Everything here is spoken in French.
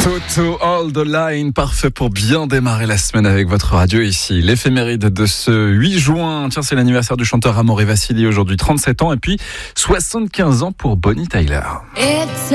Toto Hold the Line, parfait pour bien démarrer la semaine avec votre radio ici. L'éphéméride de ce 8 juin. Tiens, c'est l'anniversaire du chanteur Amaury Vassili, aujourd'hui 37 ans, et puis 75 ans pour Bonnie Tyler.